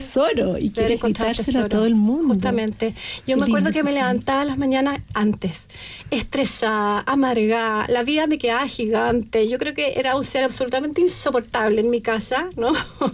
tesoro y quieres gritárselo a todo el mundo. Justamente. Yo me acuerdo que me levantaba las mañanas antes, estresada, amargada, la vida me quedaba gigante. Yo creo que era un ser absolutamente insoportable en mi casa, ¿no?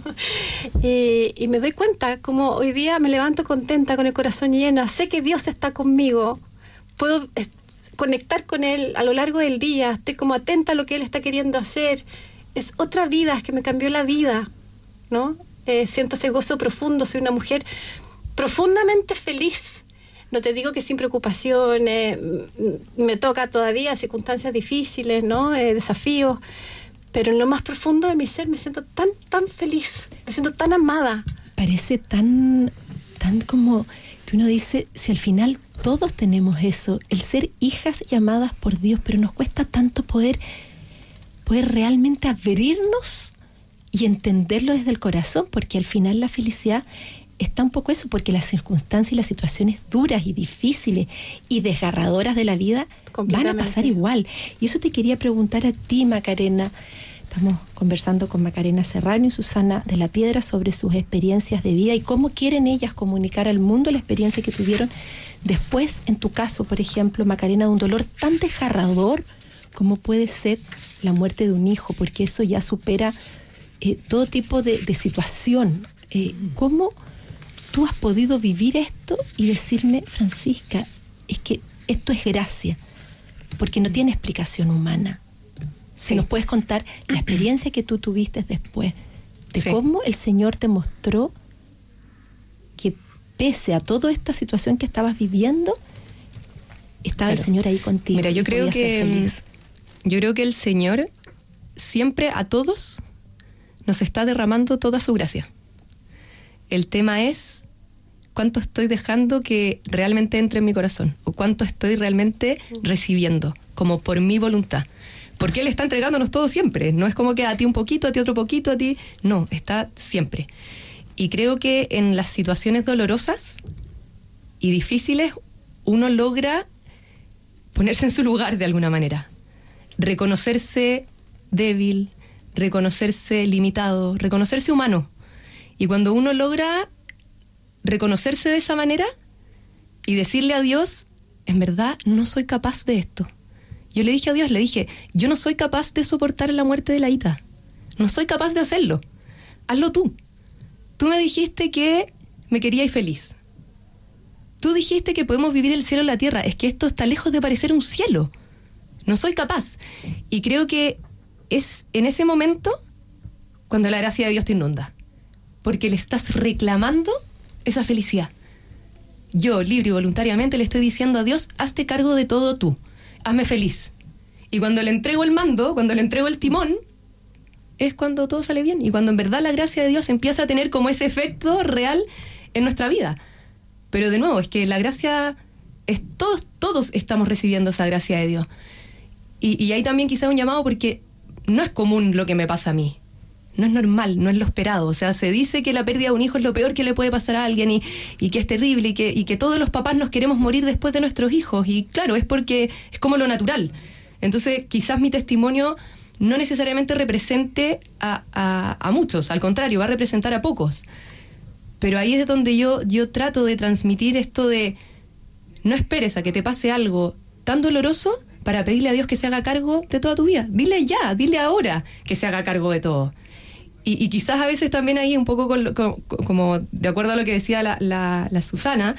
y me doy cuenta como hoy día me levanto contenta, con el corazón lleno, sé que Dios está conmigo, puedo conectar con Él a lo largo del día, estoy como atenta a lo que Él está queriendo hacer. Es otra vida, es que me cambió la vida, ¿no? Siento ese gozo profundo, soy una mujer profundamente feliz. No te digo que sin preocupaciones, me toca todavía circunstancias difíciles, ¿no? Desafíos, pero en lo más profundo de mi ser me siento tan feliz, me siento tan amada. Parece tan como que uno dice, si al final todos tenemos eso, el ser hijas llamadas por Dios, pero nos cuesta tanto poder realmente abrirnos y entenderlo desde el corazón, porque al final la felicidad está un poco eso, porque las circunstancias y las situaciones duras y difíciles y desgarradoras de la vida van a pasar igual. Y eso te quería preguntar a ti, Macarena. Estamos conversando con Macarena Serrano y Susana de la Piedra sobre sus experiencias de vida y cómo quieren ellas comunicar al mundo la experiencia que tuvieron después, en tu caso, por ejemplo, Macarena, de un dolor tan desgarrador como puede ser la muerte de un hijo, porque eso ya supera todo tipo de situación. ¿Cómo tú has podido vivir esto y decirme, Francisca, es que esto es gracia, porque no tiene explicación humana? Si nos puedes contar la experiencia que tú tuviste después, de cómo el Señor te mostró que pese a toda esta situación que estabas viviendo, estaba el Señor ahí contigo. Mira, yo creo que el Señor siempre a todos nos está derramando toda su gracia. El tema es cuánto estoy dejando que realmente entre en mi corazón, o cuánto estoy realmente recibiendo, como por mi voluntad. Porque Él está entregándonos todo siempre. No es como que a ti un poquito, a ti otro poquito, a ti... No, está siempre. Y creo que en las situaciones dolorosas y difíciles, uno logra ponerse en su lugar de alguna manera. Reconocerse débil, reconocerse limitado, reconocerse humano. Y cuando uno logra reconocerse de esa manera y decirle a Dios, en verdad no soy capaz de esto. Yo le dije a Dios, yo no soy capaz de soportar la muerte de la Ita. No soy capaz de hacerlo. Hazlo tú. Tú me dijiste que me querías feliz. Tú dijiste que podemos vivir el cielo en la tierra. Es que esto está lejos de parecer un cielo. No soy capaz. Y creo que es en ese momento cuando la gracia de Dios te inunda. Porque le estás reclamando esa felicidad. Yo, libre y voluntariamente, le estoy diciendo a Dios, hazte cargo de todo tú. Hazme feliz. Y cuando le entrego el mando, cuando le entrego el timón, es cuando todo sale bien. Y cuando en verdad la gracia de Dios empieza a tener como ese efecto real en nuestra vida. Pero de nuevo, es que la gracia, todos estamos recibiendo esa gracia de Dios. Y ahí también quizás un llamado, porque no es común lo que me pasa a mí. No es normal, no es lo esperado. O sea, se dice que la pérdida de un hijo es lo peor que le puede pasar a alguien y que es terrible y que todos los papás nos queremos morir después de nuestros hijos. Y claro, es porque es como lo natural. Entonces, quizás mi testimonio no necesariamente represente a muchos. Al contrario, va a representar a pocos. Pero ahí es donde yo trato de transmitir esto de no esperes a que te pase algo tan doloroso para pedirle a Dios que se haga cargo de toda tu vida. Dile ahora que se haga cargo de todo. Y quizás a veces también ahí un poco como de acuerdo a lo que decía la Susana,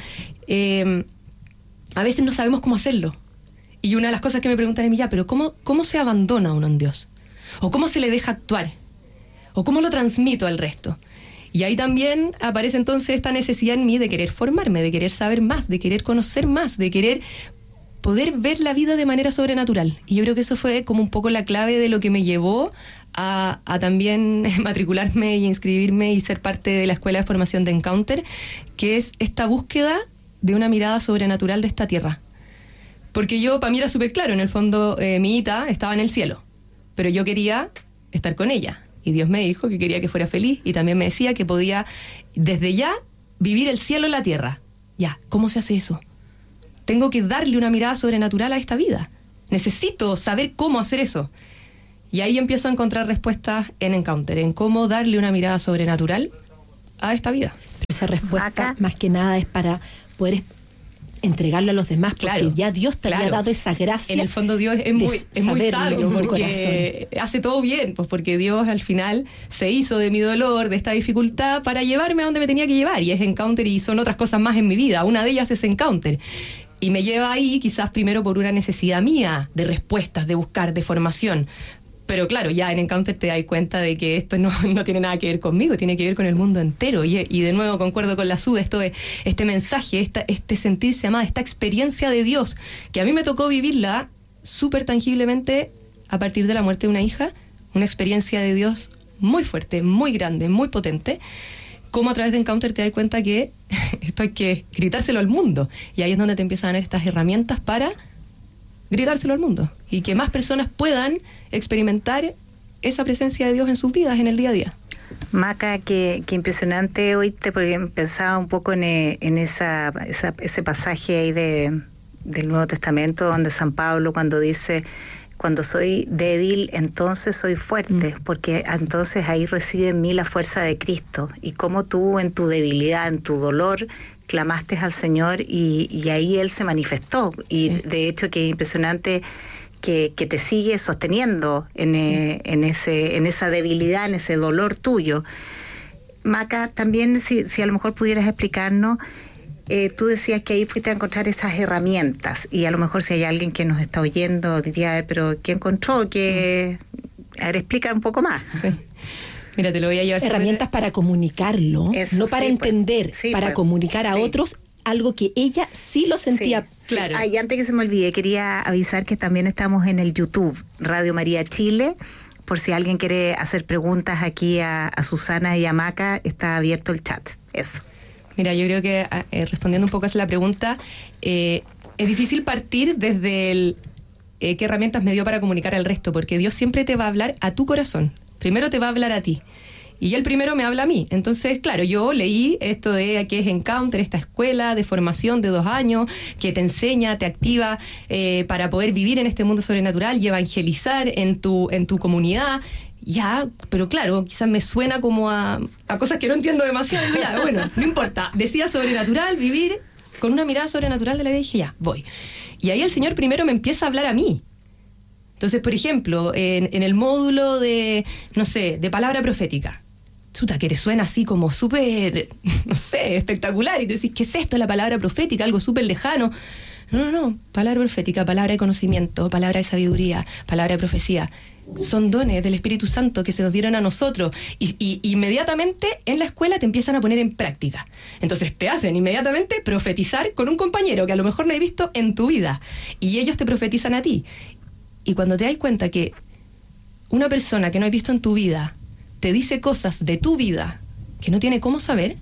a veces no sabemos cómo hacerlo. Y una de las cosas que me preguntan es, pero ¿cómo se abandona uno en Dios? ¿O cómo se le deja actuar? ¿O cómo lo transmito al resto? Y ahí también aparece entonces esta necesidad en mí de querer formarme, de querer saber más, de querer conocer más, de querer poder ver la vida de manera sobrenatural. Y yo creo que eso fue como un poco la clave de lo que me llevó a también matricularme y inscribirme y ser parte de la Escuela de Formación de Encounter, que es esta búsqueda de una mirada sobrenatural de esta tierra. Porque para mí era súper claro, en el fondo mi Ita estaba en el cielo, pero yo quería estar con ella. Y Dios me dijo que quería que fuera feliz y también me decía que podía desde ya vivir el cielo en la tierra. Ya, ¿cómo se hace eso? Tengo que darle una mirada sobrenatural a esta vida. Necesito saber cómo hacer eso. Y ahí empiezo a encontrar respuestas en Encounter, en cómo darle una mirada sobrenatural a esta vida. Esa respuesta más que nada es para poder entregarlo a los demás, porque ya Dios te había dado esa gracia. En el fondo Dios es muy sabio, porque hace todo bien, pues porque Dios al final se hizo de mi dolor, de esta dificultad, para llevarme a donde me tenía que llevar, y es Encounter, y son otras cosas más en mi vida. Una de ellas es Encounter, y me lleva ahí quizás primero por una necesidad mía de respuestas, de buscar, de formación. Pero claro, ya en Encounter te das cuenta de que esto no tiene nada que ver conmigo, tiene que ver con el mundo entero. Y de nuevo concuerdo con la Sud, este mensaje, este sentirse amada, esta experiencia de Dios, que a mí me tocó vivirla súper tangiblemente a partir de la muerte de una hija, una experiencia de Dios muy fuerte, muy grande, muy potente. Como a través de Encounter te das cuenta que esto hay que gritárselo al mundo. Y ahí es donde te empiezan a dar estas herramientas para gritárselo al mundo y que más personas puedan experimentar esa presencia de Dios en sus vidas en el día a día. Maca, qué impresionante oírte, porque pensaba un poco en ese pasaje ahí del Nuevo Testamento, donde San Pablo cuando dice: cuando soy débil, entonces soy fuerte, porque entonces ahí reside en mí la fuerza de Cristo. Y como tú en tu debilidad, en tu dolor, clamaste al Señor y ahí Él se manifestó. Y de hecho que es impresionante que te sigue sosteniendo en esa debilidad, en ese dolor tuyo. Maca, también si a lo mejor pudieras explicarnos, tú decías que ahí fuiste a encontrar esas herramientas, y a lo mejor si hay alguien que nos está oyendo diría: pero ¿qué encontró? A ver, explica un poco más. Sí. Mira, te lo voy a llevar. Herramientas para comunicarlo, no para entender, para comunicar a otros algo que ella sí lo sentía. Claro. Y antes que se me olvide, quería avisar que también estamos en el YouTube, Radio María Chile, por si alguien quiere hacer preguntas aquí a Susana y a Maca, está abierto el chat. Eso. Mira, yo creo que respondiendo un poco a la pregunta, es difícil partir desde qué herramientas me dio para comunicar al resto, porque Dios siempre te va a hablar a tu corazón. Primero te va a hablar a ti. Y él primero me habla a mí. Entonces, claro, yo leí esto de que es Encounter, esta escuela de formación de 2 años, que te enseña, te activa para poder vivir en este mundo sobrenatural y evangelizar en tu comunidad. Ya, pero claro, quizás me suena como a cosas que no entiendo demasiado. Ya, bueno, no importa. Decía sobrenatural, vivir con una mirada sobrenatural de la vida, y dije, ya, voy. Y ahí el Señor primero me empieza a hablar a mí. Entonces, por ejemplo, en el módulo de, no sé, de palabra profética, chuta, que te suena así como súper, no sé, espectacular, y tú decís, ¿qué es esto, la palabra profética? Algo súper lejano. No, palabra profética, palabra de conocimiento, palabra de sabiduría, palabra de profecía. Son dones del Espíritu Santo que se nos dieron a nosotros, y inmediatamente en la escuela te empiezan a poner en práctica. Entonces te hacen inmediatamente profetizar con un compañero que a lo mejor no has visto en tu vida, y ellos te profetizan a ti. Y cuando te das cuenta que una persona que no has visto en tu vida te dice cosas de tu vida que no tiene cómo saber,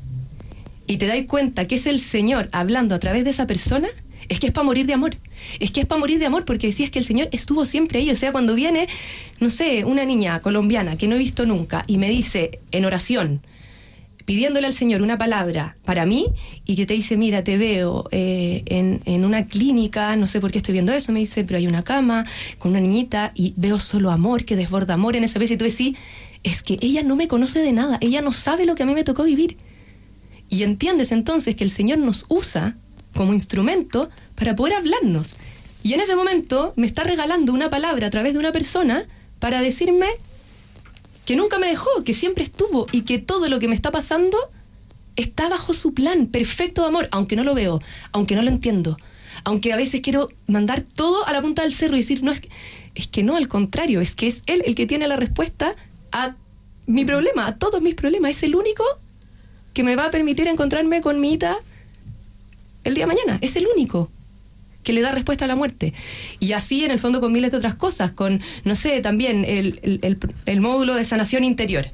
y te das cuenta que es el Señor hablando a través de esa persona, es que es para morir de amor. Es que es para morir de amor, porque decías que el Señor estuvo siempre ahí. O sea, cuando viene, no sé, una niña colombiana que no he visto nunca y me dice en oración, pidiéndole al Señor una palabra para mí, y que te dice, mira, te veo en una clínica, no sé por qué estoy viendo eso, me dice, pero hay una cama con una niñita y veo solo amor, que desborda amor en esa vez, y tú decís, es que ella no me conoce de nada, ella no sabe lo que a mí me tocó vivir. Y entiendes entonces que el Señor nos usa como instrumento para poder hablarnos. Y en ese momento me está regalando una palabra a través de una persona para decirme que nunca me dejó, que siempre estuvo, y que todo lo que me está pasando está bajo su plan perfecto de amor, aunque no lo veo, aunque no lo entiendo, aunque a veces quiero mandar todo a la punta del cerro y decir, no, es que no, al contrario, es que es Él el que tiene la respuesta a mi problema, a todos mis problemas. Es el único que me va a permitir encontrarme con mi hija el día de mañana. Es el único que le da respuesta a la muerte. Y así, en el fondo, con miles de otras cosas, con, no sé, también el módulo de sanación interior,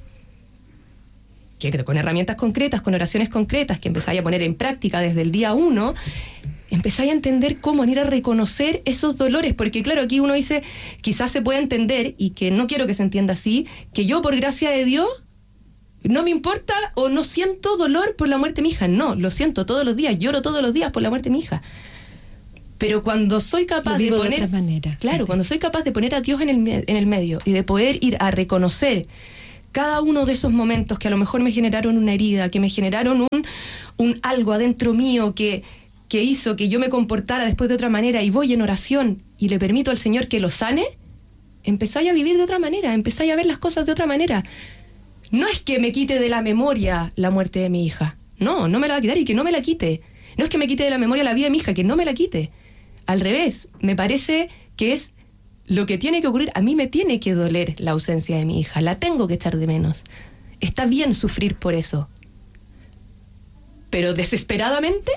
que con herramientas concretas, con oraciones concretas, que empezáis a poner en práctica desde el día 1, empezáis a entender cómo ir a reconocer esos dolores, porque claro, aquí uno dice, quizás se puede entender, y que no quiero que se entienda así, que yo, por gracia de Dios, no me importa o no siento dolor por la muerte de mi hija. No, lo siento todos los días, lloro todos los días por la muerte de mi hija. Pero cuando soy capaz de poner, de otra manera. Claro, cuando soy capaz de poner a Dios en el medio y de poder ir a reconocer cada uno de esos momentos que a lo mejor me generaron una herida, que me generaron un algo adentro mío que hizo que yo me comportara después de otra manera, y voy en oración y le permito al Señor que lo sane, empezáis a vivir de otra manera, empezáis a ver las cosas de otra manera. No es que me quite de la memoria la muerte de mi hija. No me la va a quitar, y que no me la quite. No es que me quite de la memoria la vida de mi hija, que no me la quite. Al revés, me parece que es lo que tiene que ocurrir. A mí me tiene que doler la ausencia de mi hija, la tengo que echar de menos. Está bien sufrir por eso. Pero desesperadamente,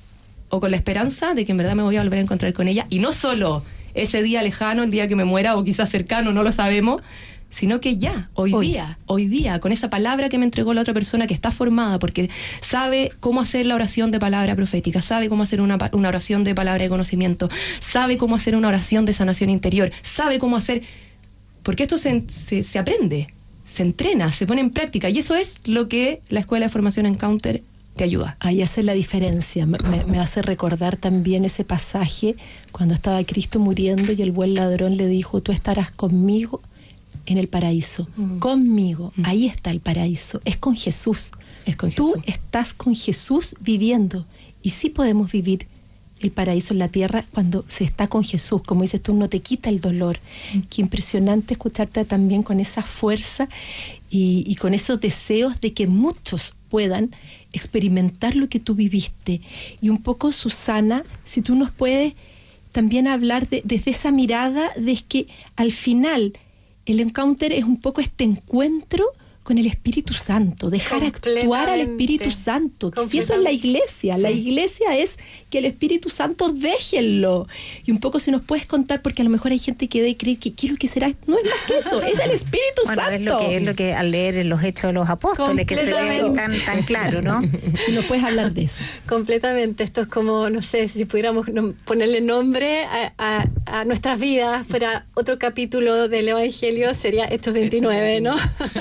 o con la esperanza de que en verdad me voy a volver a encontrar con ella, y no solo ese día lejano, el día que me muera, o quizás cercano, no lo sabemos, sino que ya, hoy día, con esa palabra que me entregó la otra persona, que está formada, porque sabe cómo hacer la oración de palabra profética, sabe cómo hacer una oración de palabra de conocimiento, sabe cómo hacer una oración de sanación interior, sabe cómo hacer... Porque esto se aprende, se entrena, se pone en práctica, y eso es lo que la Escuela de Formación Encounter te ayuda. Ahí hace la diferencia. Me hace recordar también ese pasaje cuando estaba Cristo muriendo y el buen ladrón le dijo: tú estarás conmigo en el paraíso. Conmigo. Ahí está el paraíso. Es con Jesús. Tú estás con Jesús viviendo. Y sí podemos vivir el paraíso en la tierra cuando se está con Jesús. Como dices tú, no te quita el dolor. Qué impresionante escucharte también con esa fuerza y con esos deseos de que muchos puedan experimentar lo que tú viviste. Y un poco, Susana, si tú nos puedes también hablar desde esa mirada de que al final el encounter es un poco este encuentro con el Espíritu Santo, dejar actuar al Espíritu Santo. Si eso es la iglesia, la iglesia es que el Espíritu Santo déjenlo. Y un poco si nos puedes contar, porque a lo mejor hay gente que cree que ¿qué es lo que será? No es más que eso, es el Espíritu Santo. Es lo que al leer en los Hechos de los Apóstoles, que se ve tan claro, ¿no? Si nos puedes hablar de eso. Completamente. Esto es como, no sé, si pudiéramos ponerle nombre a nuestras vidas, fuera otro capítulo del Evangelio, sería Hechos 29, ¿no?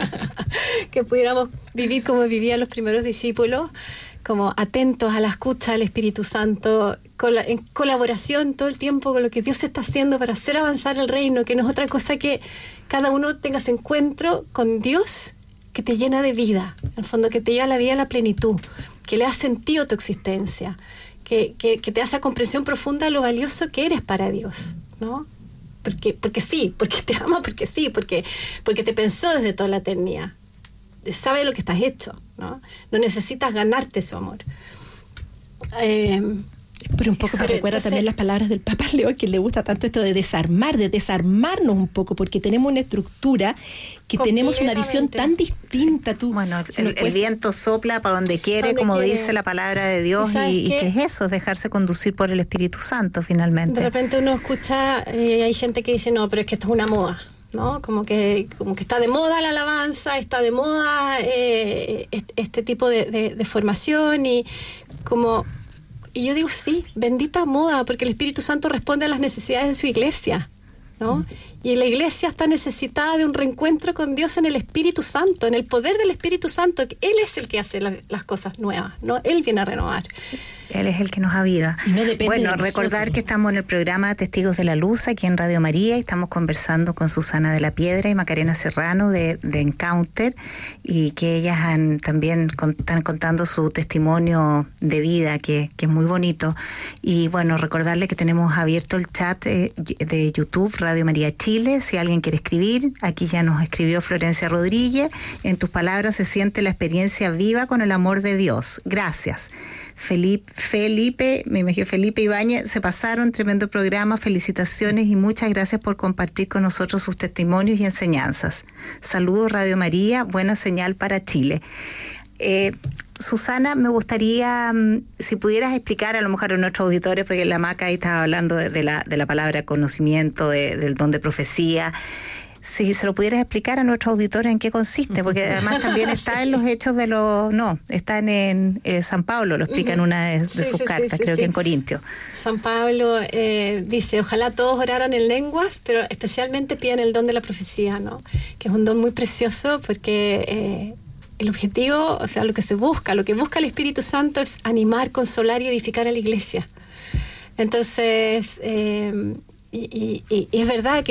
Que pudiéramos vivir como vivían los primeros discípulos, como atentos a la escucha del Espíritu Santo, en colaboración todo el tiempo con lo que Dios está haciendo para hacer avanzar el reino, que no es otra cosa que cada uno tenga ese encuentro con Dios que te llena de vida, en el fondo que te lleva la vida a la plenitud, que le da sentido a tu existencia, que te da esa comprensión profunda de lo valioso que eres para Dios, ¿no? Porque sí, porque te ama, porque sí, porque te pensó desde toda la eternidad. Sabe lo que estás hecho, ¿no? No necesitas ganarte su amor. Pero un poco me recuerda también las palabras del Papa León, que le gusta tanto esto de desarmarnos un poco, porque tenemos una estructura que tenemos una visión tan distinta. Bueno, el viento sopla para donde quiere, como dice la palabra de Dios, y ¿qué es eso? Es dejarse conducir por el Espíritu Santo, finalmente. De repente uno escucha, hay gente que dice, no, pero es que esto es una moda, ¿no? Como que está de moda la alabanza, está de moda este tipo de formación, y yo digo, sí, bendita moda, porque el Espíritu Santo responde a las necesidades de su iglesia, ¿no? Y la iglesia está necesitada de un reencuentro con Dios en el Espíritu Santo, en el poder del Espíritu Santo. Él es el que hace las cosas nuevas, ¿no? Él viene a renovar. Él es el que nos aviva. Y no bueno, recordar que estamos en el programa Testigos de la Luz aquí en Radio María, y estamos conversando con Susana de la Piedra y Macarena Serrano de Encounter, y que ellas también están contando su testimonio de vida, que es muy bonito. Y bueno, recordarle que tenemos abierto el chat de YouTube Radio María Chile. Si alguien quiere escribir, aquí ya nos escribió Florencia Rodríguez: en tus palabras se siente la experiencia viva con el amor de Dios. Gracias. Felipe, me imagino Felipe Ibáñez, se pasaron, tremendo programa, felicitaciones y muchas gracias por compartir con nosotros sus testimonios y enseñanzas. Saludos Radio María, buena señal para Chile. Susana, me gustaría, si pudieras explicar a lo mejor a nuestros auditores, porque la Maca ahí estaba hablando de la palabra conocimiento, del don de profecía. Si se lo pudieras explicar a nuestros auditores en qué consiste, porque además también está en los Hechos de los... No, está en San Pablo, lo explica en una de sus cartas, creo que en Corintios. San Pablo dice, ojalá todos oraran en lenguas, pero especialmente pidan el don de la profecía, ¿no? Que es un don muy precioso, porque el objetivo, o sea, lo que busca el Espíritu Santo es animar, consolar y edificar a la iglesia. Entonces, y es verdad que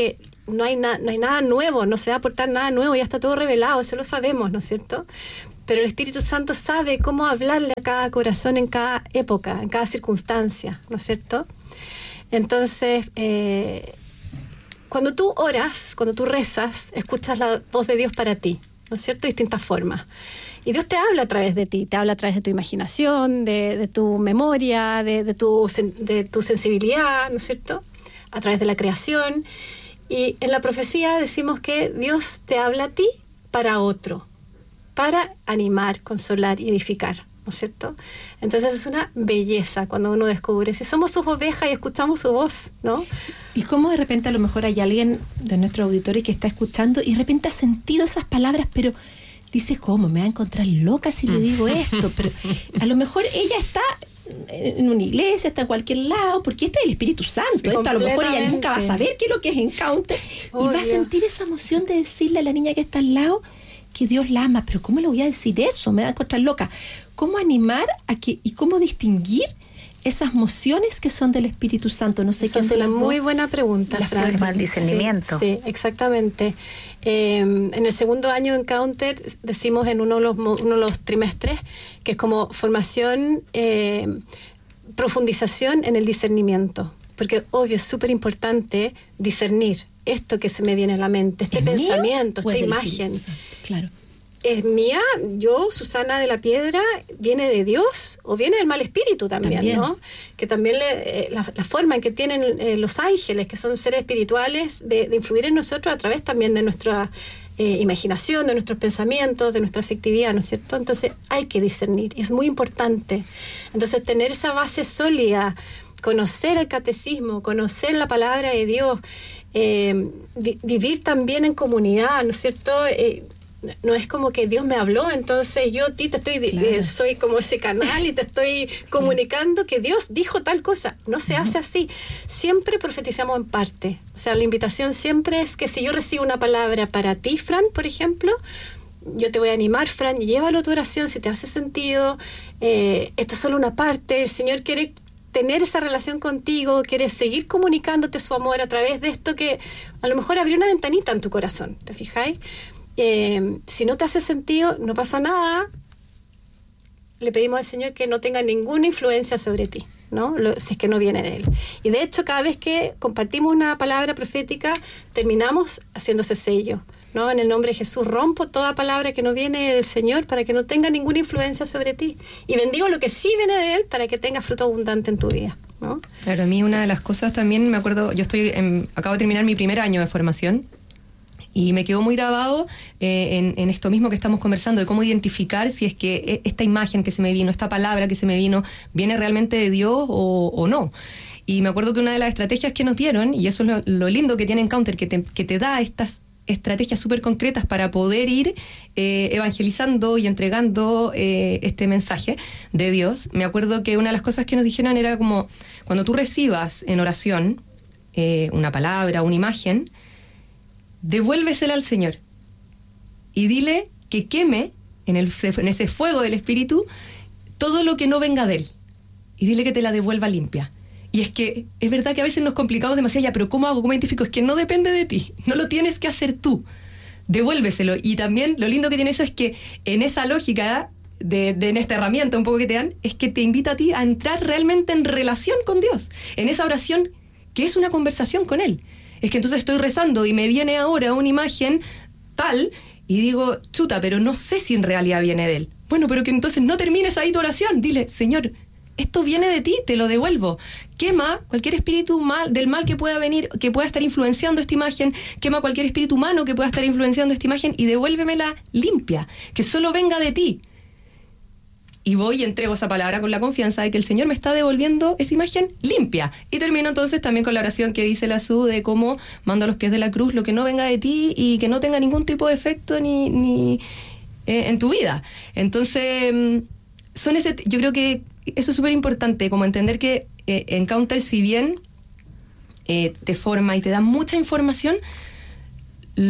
no hay nada nuevo, no se va a aportar nada nuevo, ya está todo revelado, eso lo sabemos, ¿no es cierto? Pero el Espíritu Santo sabe cómo hablarle a cada corazón en cada época, en cada circunstancia, ¿no es cierto? Entonces, cuando tú oras, cuando tú rezas, escuchas la voz de Dios para ti, ¿no es cierto? De distintas formas. Y Dios te habla a través de ti, te habla a través de tu imaginación, de tu memoria, de tu sensibilidad, ¿no es cierto? A través de la creación. Y en la profecía decimos que Dios te habla a ti para otro, para animar, consolar y edificar, ¿no es cierto? Entonces es una belleza cuando uno descubre, si somos sus ovejas y escuchamos su voz, ¿no? Y cómo de repente a lo mejor hay alguien de nuestro auditorio que está escuchando y de repente ha sentido esas palabras, pero dice, ¿cómo? Me va a encontrar loca si le digo esto, pero a lo mejor ella está en una iglesia, está en cualquier lado, porque esto es el Espíritu Santo, sí, esto a lo mejor ella nunca va a saber qué es lo que es Encounter, y va a sentir esa emoción de decirle a la niña que está al lado que Dios la ama, pero ¿cómo le voy a decir eso? Me va a encontrar loca. ¿Cómo animar a que, y cómo distinguir esas emociones que son del Espíritu Santo? No sé qué. Es una muy buena pregunta, Fran. El discernimiento. Sí, exactamente. En el segundo año en Encounter decimos en uno de los trimestres que es como formación, profundización en el discernimiento, porque obvio es súper importante discernir esto que se me viene a la mente, este pensamiento, esta imagen. Claro. ¿Es mía? Yo, Susana de la Piedra, ¿viene de Dios o viene del mal espíritu también. ¿No? Que también la forma en que tienen los ángeles, que son seres espirituales, de influir en nosotros a través también de nuestra imaginación, de nuestros pensamientos, de nuestra afectividad, ¿no es cierto? Entonces hay que discernir, y es muy importante. Entonces tener esa base sólida, conocer el catecismo, conocer la palabra de Dios, vivir también en comunidad, ¿no es cierto? No es como que Dios me habló, entonces yo a ti te estoy, soy como ese canal y te estoy comunicando que Dios dijo tal cosa. No se hace así. Siempre profetizamos en parte. O sea, la invitación siempre es que si yo recibo una palabra para ti, Fran, por ejemplo, yo te voy a animar, Fran, llévalo a tu oración si te hace sentido. Esto es solo una parte. El Señor quiere tener esa relación contigo, quiere seguir comunicándote su amor a través de esto que a lo mejor abrió una ventanita en tu corazón. ¿Te fijáis? Si no te hace sentido, no pasa nada. Le pedimos al Señor que no tenga ninguna influencia sobre ti, ¿no? Si es que no viene de Él. Y de hecho, cada vez que compartimos una palabra profética, terminamos haciendo ese sello, ¿no? En el nombre de Jesús rompo toda palabra que no viene del Señor para que no tenga ninguna influencia sobre ti. Y bendigo lo que sí viene de Él para que tenga fruto abundante en tu vida, ¿no? Claro, a mí una de las cosas también, me acuerdo, yo acabo de terminar mi primer año de formación. Y me quedó muy grabado en esto mismo que estamos conversando, de cómo identificar si es que esta imagen que se me vino, esta palabra que se me vino, viene realmente de Dios o no. Y me acuerdo que una de las estrategias que nos dieron, y eso es lo lindo que tiene Encounter, que te da estas estrategias súper concretas para poder ir evangelizando y entregando este mensaje de Dios. Me acuerdo que una de las cosas que nos dijeron era como, cuando tú recibas en oración una palabra, una imagen, devuélvesela al Señor y dile que queme en ese fuego del Espíritu todo lo que no venga de Él, y dile que te la devuelva limpia. Y es que es verdad que a veces nos complicamos demasiado, ya, pero ¿cómo hago? ¿Cómo identifico? Es que no depende de ti, no lo tienes que hacer tú, devuélveselo. Y también lo lindo que tiene eso es que en esa lógica en esta herramienta un poco que te dan, es que te invita a ti a entrar realmente en relación con Dios, en esa oración que es una conversación con Él. Es que entonces estoy rezando y me viene ahora una imagen tal y digo, chuta, pero no sé si en realidad viene de Él. Bueno, pero que entonces no termines ahí tu oración. Dile, Señor, esto viene de ti, te lo devuelvo. Quema cualquier espíritu del mal que pueda venir, que pueda estar influenciando esta imagen. Quema cualquier espíritu humano que pueda estar influenciando esta imagen y devuélvemela limpia, que solo venga de ti. Y voy y entrego esa palabra con la confianza de que el Señor me está devolviendo esa imagen limpia. Y termino entonces también con la oración que dice la Su de cómo mando a los pies de la cruz lo que no venga de ti y que no tenga ningún tipo de efecto ni en tu vida. Entonces, yo creo que eso es súper importante, como entender que Encounter, si bien te forma y te da mucha información,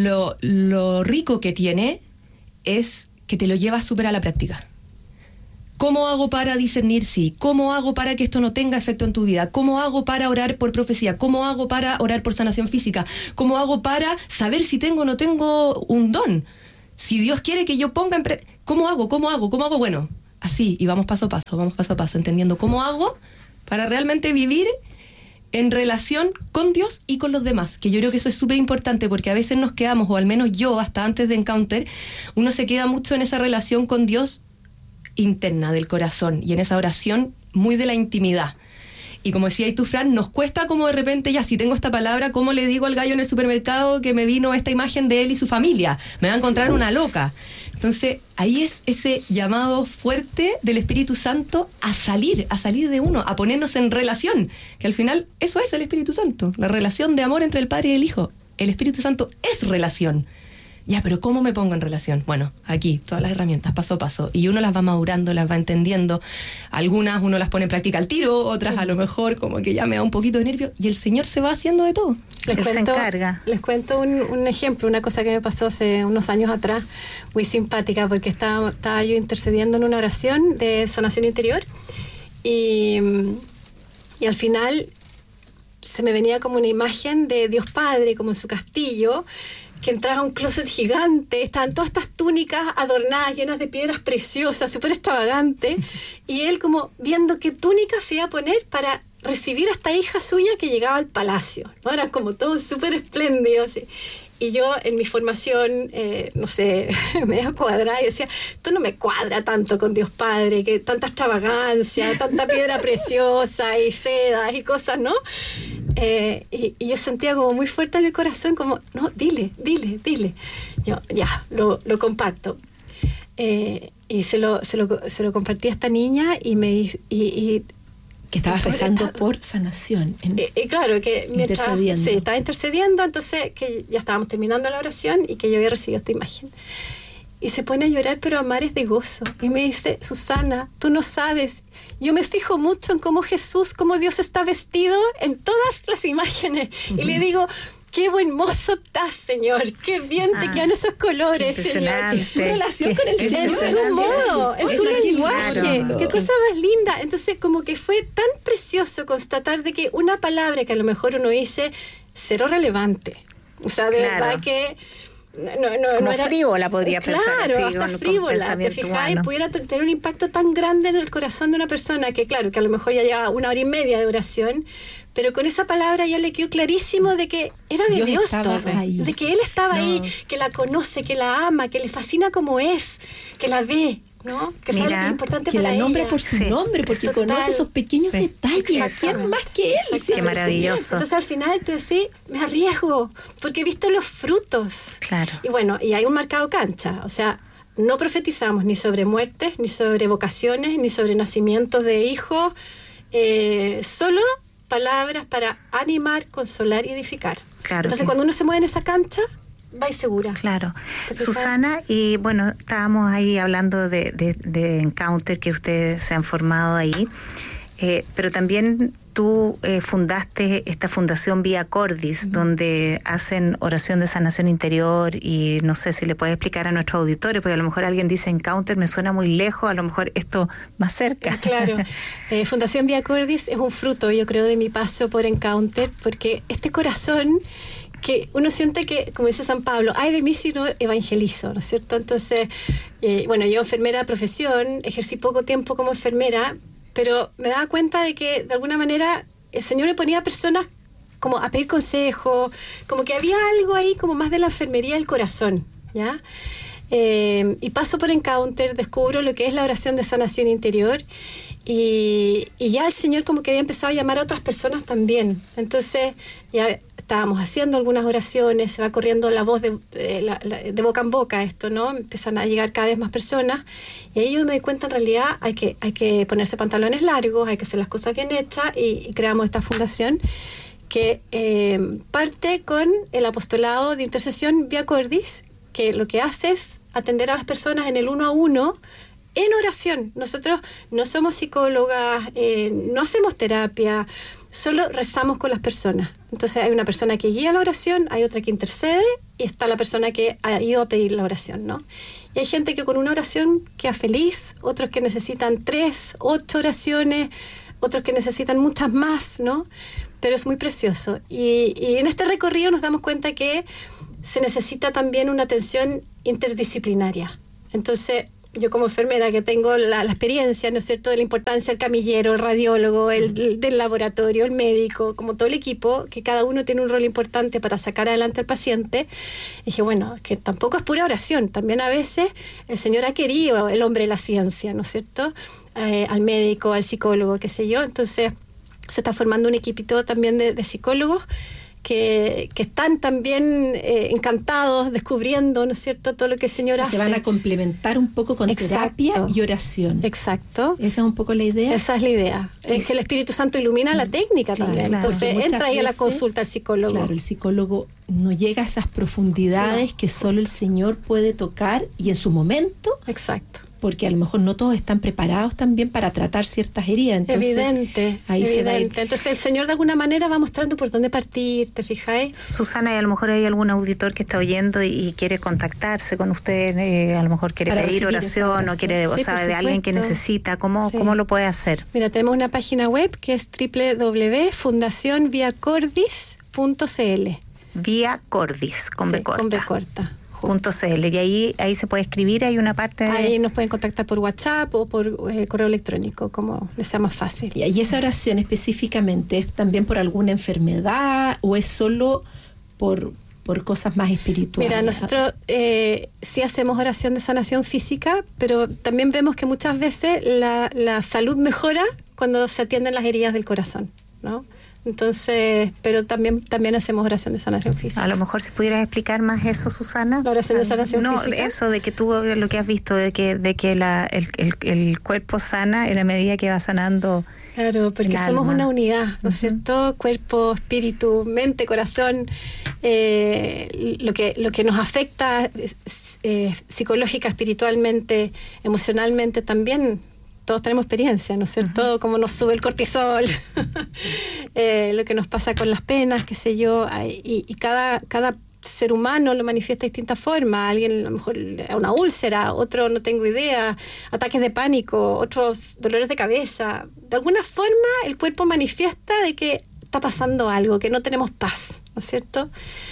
lo rico que tiene es que te lo lleva súper a la práctica. ¿Cómo hago para discernir sí? ¿Cómo hago para que esto no tenga efecto en tu vida? ¿Cómo hago para orar por profecía? ¿Cómo hago para orar por sanación física? ¿Cómo hago para saber si tengo o no tengo un don? Si Dios quiere que yo ponga ¿cómo hago? Bueno, así, y vamos paso a paso, entendiendo cómo hago para realmente vivir en relación con Dios y con los demás, que yo creo que eso es súper importante, porque a veces nos quedamos, o al menos yo, hasta antes de Encounter, uno se queda mucho en esa relación con Dios interna del corazón y en esa oración muy de la intimidad. Y como decía ahí tú, Fran, nos cuesta como de repente, ya, si tengo esta palabra, ¿cómo le digo al gallo en el supermercado que me vino esta imagen de él y su familia? Me va a encontrar una loca. Entonces, ahí es ese llamado fuerte del Espíritu Santo a salir de uno, a ponernos en relación, que al final eso es el Espíritu Santo, la relación de amor entre el Padre y el Hijo. El Espíritu Santo es relación. Ya, pero ¿cómo me pongo en relación? Bueno, aquí, todas las herramientas, paso a paso. Y uno las va madurando, las va entendiendo. Algunas uno las pone en práctica al tiro, otras a lo mejor como que ya me da un poquito de nervio. Y el Señor se va haciendo de todo. Él se encarga. Les cuento un ejemplo, una cosa que me pasó hace unos años atrás, muy simpática, porque estaba yo intercediendo en una oración de sanación interior. Y al final se me venía como una imagen de Dios Padre, como en su castillo, que entraba a un closet gigante, estaban todas estas túnicas adornadas, llenas de piedras preciosas, súper extravagantes, y él como viendo qué túnica se iba a poner para recibir a esta hija suya que llegaba al palacio, ¿no? Era como todo súper espléndido, así. Y yo en mi formación, no sé, medio cuadrada, y decía, esto no me cuadra tanto con Dios Padre, que tanta extravagancia, tanta piedra preciosa y sedas y cosas, ¿no? Y yo sentía como muy fuerte en el corazón, como, no, dile. Yo, ya, lo comparto. Y se lo compartí a esta niña y que estabas rezando por sanación. Claro, que mientras estaba intercediendo, entonces que ya estábamos terminando la oración y que yo había recibido esta imagen. Y se pone a llorar, pero a mares de gozo. Y me dice, Susana, tú no sabes, yo me fijo mucho en cómo Jesús, cómo Dios está vestido en todas las imágenes. Y le digo, qué buen mozo estás, Señor, qué bien te quedan esos colores, Señor. Es su relación con el Señor. En su modo, en su lenguaje. Claro. Qué cosa más linda. Entonces, como que fue tan precioso constatar de que una palabra que a lo mejor uno dice, cero relevante. O sea, de verdad que como era frívola podría pensar. Claro, así, hasta frívola, te fijáis, pudiera tener un impacto tan grande en el corazón de una persona que claro, que a lo mejor ya lleva 1 hora y media de oración, pero con esa palabra ya le quedó clarísimo de que era de Dios todo, de que Él estaba ahí, que la conoce, que la ama, que le fascina como es, que la ve, ¿no? Que sabe lo que es importante que para la nombra ella. por su nombre, porque conoce esos pequeños detalles. ¿Quién más que Él? Qué maravilloso. Entonces al final tú decís, me arriesgo, porque he visto los frutos. Claro. Y bueno, y hay un marcado cancha, o sea, no profetizamos ni sobre muertes, ni sobre vocaciones, ni sobre nacimientos de hijos, solo palabras para animar, consolar y edificar. Claro, entonces sí. Cuando uno se mueve en esa cancha, va y segura. Claro. Susana, y bueno, estábamos ahí hablando de Encounter, que ustedes se han formado ahí, pero también tú fundaste esta fundación Vía Cordis, donde hacen oración de sanación interior, y no sé si le puedes explicar a nuestros auditores, porque a lo mejor alguien dice Encounter, me suena muy lejos, a lo mejor esto más cerca. Claro. Fundación Vía Cordis es un fruto, yo creo, de mi paso por Encounter, porque este corazón que uno siente que, como dice San Pablo, ay de mí si no evangelizo, ¿no es cierto? Entonces, bueno, yo enfermera de profesión, ejercí poco tiempo como enfermera, pero me daba cuenta de que de alguna manera el Señor me ponía a personas como a pedir consejo, como que había algo ahí como más de la enfermería del corazón, ¿ya? Y paso por Encounter, descubro lo que es la oración de sanación interior, y ya el Señor como que había empezado a llamar a otras personas también. Entonces ya estábamos haciendo algunas oraciones, se va corriendo la voz de boca en boca esto, ¿no? Empiezan a llegar cada vez más personas, y ahí yo me doy cuenta, en realidad hay que ponerse pantalones largos, hay que hacer las cosas bien hechas, y creamos esta fundación que parte con el apostolado de intercesión Vía Cordis, que lo que hace es atender a las personas en el 1 a 1 en oración. Nosotros no somos psicólogas, no hacemos terapia, solo rezamos con las personas. Entonces hay una persona que guía la oración, hay otra que intercede y está la persona que ha ido a pedir la oración, ¿no? Y hay gente que con una oración queda feliz, otros que necesitan 3, 8 oraciones, otros que necesitan muchas más, ¿no? Pero es muy precioso. Y en este recorrido nos damos cuenta que se necesita también una atención interdisciplinaria. Entonces, yo como enfermera que tengo la experiencia, ¿no es cierto?, de la importancia del camillero, el radiólogo, del laboratorio, el médico, como todo el equipo, que cada uno tiene un rol importante para sacar adelante al paciente. Y dije, bueno, que tampoco es pura oración, también a veces el Señor ha querido el hombre de la ciencia, ¿no es cierto?, al médico, al psicólogo, qué sé yo. Entonces se está formando un equipito también de psicólogos que están también encantados, descubriendo, ¿no es cierto?, todo lo que el Señor hace. Se van a complementar un poco con terapia y oración. Exacto. ¿Esa es un poco la idea? Esa es la idea. Es que el Espíritu Santo ilumina la técnica también. Claro. Entonces entra ahí a la consulta al psicólogo. Claro, el psicólogo no llega a esas profundidades que solo el Señor puede tocar y en su momento. Exacto. Porque a lo mejor no todos están preparados también para tratar ciertas heridas. Entonces, evidente. Entonces el Señor de alguna manera va mostrando por dónde partir, ¿te fijáis? Susana, y a lo mejor hay algún auditor que está oyendo y quiere contactarse con usted, a lo mejor quiere para pedir oración o quiere, o sabe de alguien que necesita, ¿cómo lo puede hacer? Mira, tenemos una página web que es www.fundacionviacordis.cl. Vía Cordis, con B corta. Con B corta. .cl, y ahí se puede escribir, hay una parte ahí nos pueden contactar por WhatsApp o por correo electrónico, como les sea más fácil. ¿Y esa oración específicamente es también por alguna enfermedad o es solo por cosas más espirituales? Mira, nosotros sí hacemos oración de sanación física, pero también vemos que muchas veces la salud mejora cuando se atienden las heridas del corazón, ¿no? Entonces, pero también hacemos oración de sanación física. A lo mejor si pudieras explicar más eso, Susana. La oración de sanación física. No, eso de que tú lo que has visto, de que el cuerpo sana en la medida que va sanando. Claro, porque somos una unidad, ¿no es cierto? Cuerpo, espíritu, mente, corazón. Lo que nos afecta psicológica, espiritualmente, emocionalmente también. Todos tenemos experiencia, ¿no es cierto? Cómo nos sube el cortisol, lo que nos pasa con las penas, qué sé yo, y cada ser humano lo manifiesta de distinta forma. Alguien a lo mejor una úlcera, otro no tengo idea, ataques de pánico, otros dolores de cabeza. De alguna forma el cuerpo manifiesta de que está pasando algo, que no tenemos paz, ¿no es cierto?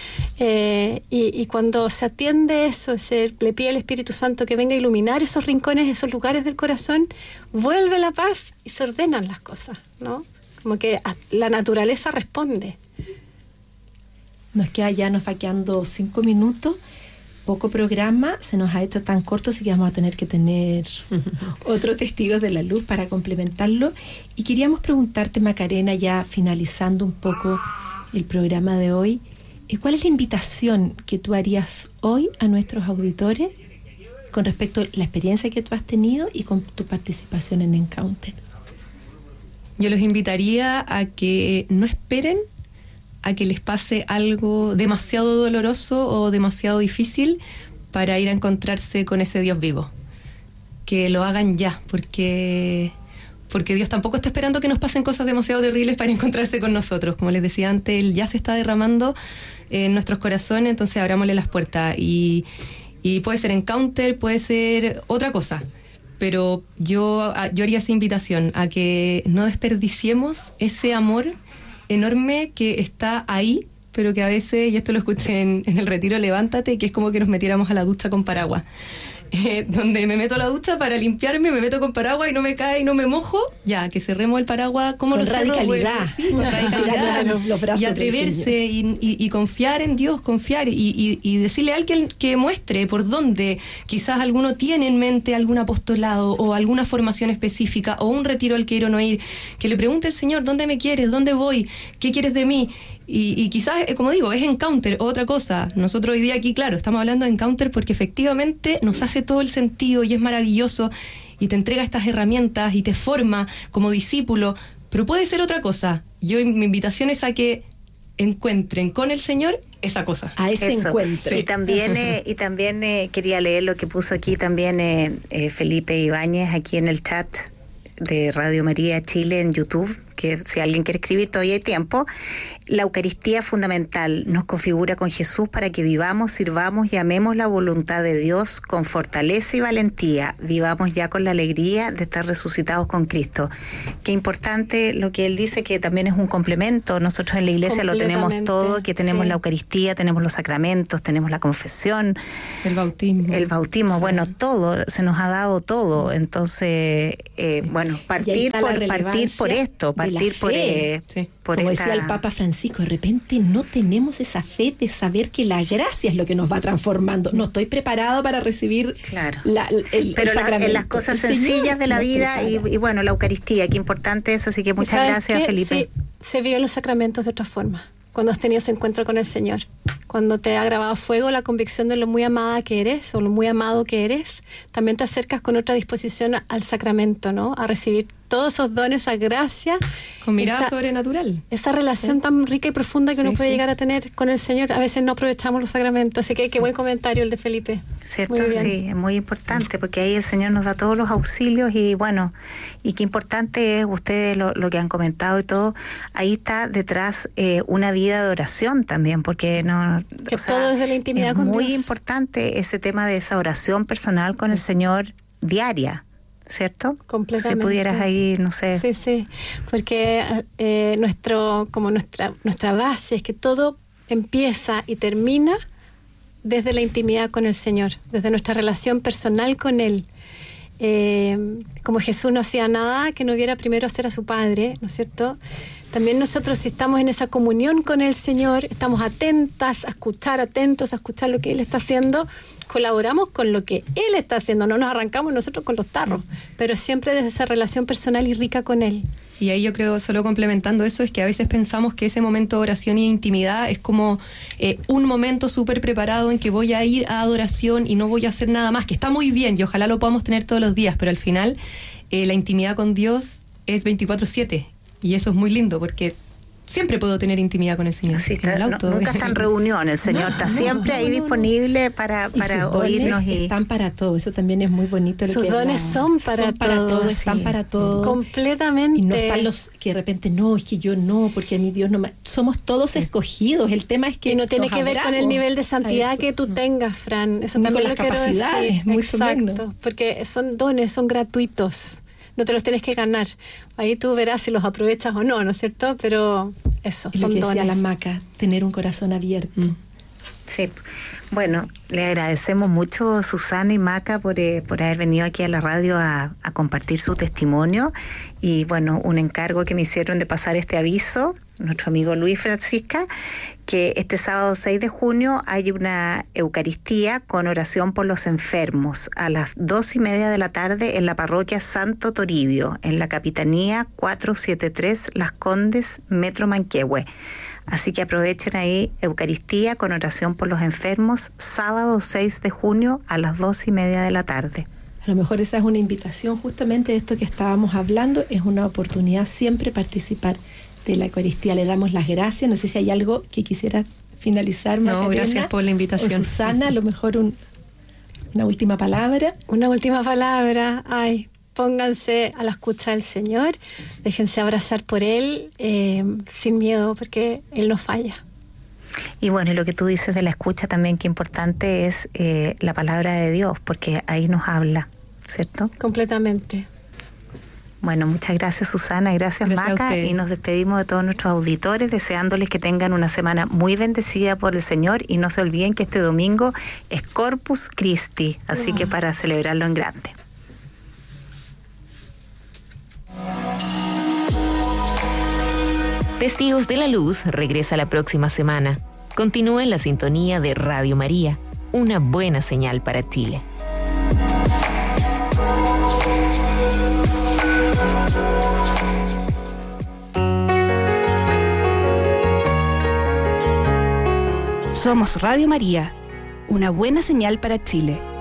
Y cuando se atiende eso, le pide al Espíritu Santo que venga a iluminar esos rincones, esos lugares del corazón, vuelve la paz y se ordenan las cosas, ¿no? Como que la naturaleza responde. Nos va quedando 5 minutos, poco programa, se nos ha hecho tan corto, así que vamos a tener que tener otro testigo de la luz para complementarlo. Y queríamos preguntarte, Macarena, ya finalizando un poco el programa de hoy, ¿cuál es la invitación que tú harías hoy a nuestros auditores con respecto a la experiencia que tú has tenido y con tu participación en Encounter? Yo los invitaría a que no esperen a que les pase algo demasiado doloroso o demasiado difícil para ir a encontrarse con ese Dios vivo. Que lo hagan ya, porque Dios tampoco está esperando que nos pasen cosas demasiado terribles para encontrarse con nosotros. Como les decía antes, Él ya se está derramando en nuestros corazones, entonces abrámosle las puertas. Y puede ser Encounter, puede ser otra cosa. Pero yo haría esa invitación a que no desperdiciemos ese amor enorme que está ahí, pero que a veces, y esto lo escuché en el retiro Levántate, que es como que nos metiéramos a la ducha con paraguas. Donde me meto a la ducha para limpiarme, me meto con paraguas y no me cae y no me mojo, ya, que cerremos el paraguas, ¿cómo lo cerro? Radicalidad. Sí, con radicalidad. Y atreverse y confiar en Dios, confiar y decirle a alguien que muestre por dónde quizás alguno tiene en mente algún apostolado o alguna formación específica o un retiro al que ir o no ir, que le pregunte al Señor, ¿dónde me quieres? ¿Dónde voy? ¿Qué quieres de mí? Y quizás, como digo, es Encounter, otra cosa. Nosotros hoy día aquí, claro, estamos hablando de Encounter porque efectivamente nos hace todo el sentido y es maravilloso y te entrega estas herramientas y te forma como discípulo, pero puede ser otra cosa. Mi invitación es a que encuentren con el Señor esa cosa. A ese encuentro. Y también quería leer lo que puso aquí también Felipe Ibáñez aquí en el chat de Radio María Chile en YouTube, que si alguien quiere escribir todavía hay tiempo. La Eucaristía fundamental nos configura con Jesús para que vivamos, sirvamos y amemos la voluntad de Dios con fortaleza y valentía. Vivamos ya con la alegría de estar resucitados con Cristo. Qué importante lo que él dice, que también es un complemento. Nosotros en la iglesia lo tenemos todo, que tenemos la Eucaristía, tenemos los sacramentos, tenemos la confesión, el bautismo, bueno, todo, se nos ha dado todo. Entonces, partir por esto, partir por como decía el Papa Francisco, de repente no tenemos esa fe de saber que la gracia es lo que nos va transformando. No estoy preparado para recibir el sacramento. En las cosas sencillas de la vida y bueno, la Eucaristía, qué importante es, así que muchas gracias, Felipe. Sí, se viven los sacramentos de otra forma. Cuando has tenido ese encuentro con el Señor, cuando te ha grabado a fuego la convicción de lo muy amada que eres o lo muy amado que eres, también te acercas con otra disposición al sacramento, ¿no? A recibir todos esos dones, esa gracia. Con mirada sobrenatural. Esa relación tan rica y profunda que uno puede llegar a tener con el Señor. A veces no aprovechamos los sacramentos, así que qué buen comentario el de Felipe. Cierto, sí, es muy importante porque ahí el Señor nos da todos los auxilios y bueno, y qué importante es ustedes lo que han comentado y todo. Ahí está detrás una vida de oración también, porque todo desde la intimidad con Dios. Es muy importante ese tema de esa oración personal con el Señor diaria, ¿cierto? Completamente. Si pudieras ahí, no sé. Sí, porque nuestra base es que todo empieza y termina desde la intimidad con el Señor, desde nuestra relación personal con Él. Como Jesús no hacía nada que no viera primero hacer a su Padre, ¿no es cierto? También nosotros, si estamos en esa comunión con el Señor, estamos atentos a escuchar lo que Él está haciendo, colaboramos con lo que Él está haciendo, no nos arrancamos nosotros con los tarros, pero siempre desde esa relación personal y rica con Él. Y ahí yo creo, solo complementando eso, es que a veces pensamos que ese momento de oración y intimidad es como un momento súper preparado en que voy a ir a adoración y no voy a hacer nada más, que está muy bien y ojalá lo podamos tener todos los días, pero al final la intimidad con Dios es 24/7 y eso es muy lindo porque siempre puedo tener intimidad con el Señor. Sí, nunca está en reunión, el Señor está siempre ahí disponible para oírnos. Están para todo, eso también es muy bonito. Sus dones son para todo, están para todo. Completamente. Y no están los que de repente, no, es que yo no, porque a mi Dios no me... Somos todos escogidos, el tema es que... Y no tiene que ver con el nivel de santidad que tú tengas, Fran, eso también lo quiero decir. Muy exacto, porque son dones, son gratuitos. No te los tienes que ganar. Ahí tú verás si los aprovechas o no, ¿no es cierto? Pero eso, y son lo que dones. decía la Maca, tener un corazón abierto. Sí, bueno, le agradecemos mucho Susana y Maca por haber venido aquí a la radio a compartir su testimonio y bueno, un encargo que me hicieron de pasar este aviso, nuestro amigo Luis Francisca, que este sábado 6 de junio hay una Eucaristía con oración por los enfermos a las 2:30 de la tarde en la parroquia Santo Toribio, en la Capitanía 473 Las Condes, Metro Manquehue. Así que aprovechen ahí Eucaristía con oración por los enfermos, sábado 6 de junio a las 2:30 de la tarde. A lo mejor esa es una invitación, justamente de esto que estábamos hablando, es una oportunidad siempre participar de la Eucaristía. Le damos las gracias, no sé si hay algo que quisiera finalizar, Macarena. No, gracias por la invitación. O Susana, a lo mejor una última palabra. Una última palabra, pónganse a la escucha del Señor, déjense abrazar por Él sin miedo, porque Él no falla. Y bueno, y lo que tú dices de la escucha también, qué importante es la palabra de Dios, porque ahí nos habla, ¿cierto? Completamente. Bueno, muchas gracias Susana, gracias Maca, y nos despedimos de todos nuestros auditores, deseándoles que tengan una semana muy bendecida por el Señor, y no se olviden que este domingo es Corpus Christi, así que para celebrarlo en grande. Testigos de la Luz regresa la próxima semana. Continúa en la sintonía de Radio María, una buena señal para Chile. Somos Radio María, una buena señal para Chile.